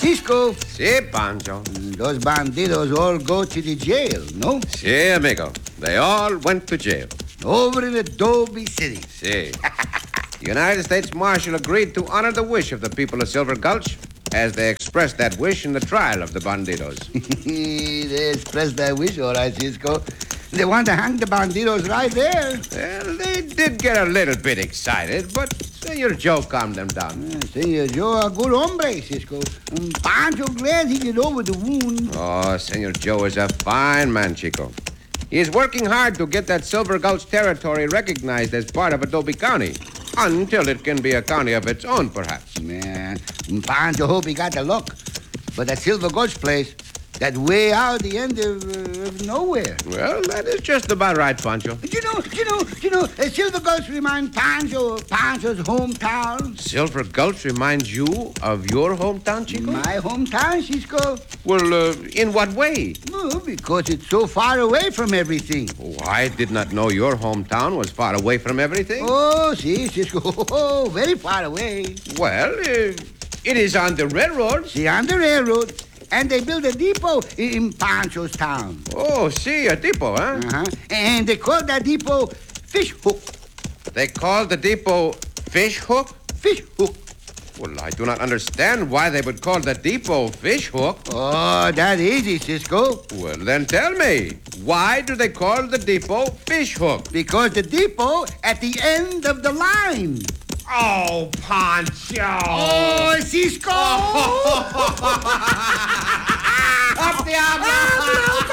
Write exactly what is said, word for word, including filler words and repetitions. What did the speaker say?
Cisco, Si, Pancho. those bandidos all go to the jail, no? Si, amigo. They all went to jail. Over in Adobe City. Si. The United States Marshal agreed to honor the wish of the people of Silver Gulch as they expressed that wish in the trial of the bandidos. They expressed their wish, all right, Cisco. They want to hang the bandidos right there. Well, they did get a little bit excited, but Senor Joe calmed them down. Uh, Senor Joe, a good hombre, Cisco. Um, Pancho glad he get over the wound. Oh, Senor Joe is a fine man, Chico. He is working hard to get that Silver Gulch territory recognized as part of Adobe County, until it can be a county of its own, perhaps. Man, Pancho hope he got the luck. But that Silver Gulch place, that way out the end of, uh, of nowhere. Well, that is just about right, Pancho. You know, you know, you know, uh, Silver Gulch reminds Pancho of Pancho's hometown. Silver Gulch reminds you of your hometown, Chico? My hometown, Cisco. Well, uh, in what way? Well, because it's so far away from everything. Oh, I did not know your hometown was far away from everything. Oh, see, Cisco, oh, very far away. Well, uh, it is on the railroad. See, on the railroad. And they built a depot in Pancho's town. Oh, see, a depot, huh? Uh-huh. And they call that depot Fish Hook. They call the depot Fish Hook? Fish Hook. Well, I do not understand why they would call the depot Fish Hook. Oh, that's easy, Cisco. Well, then tell me, why do they call the depot Fish Hook? Because the depot at the end of the line. Oh, Pancho! Oh, Cisco! Up the